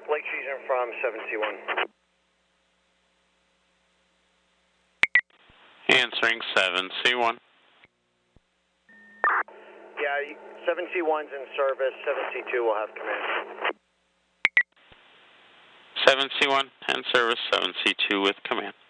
Lake Season from 7C1. Answering 7C1. Yeah, 7C1's in service. 7C2 will have command. 7C1 and service 7C2 with command.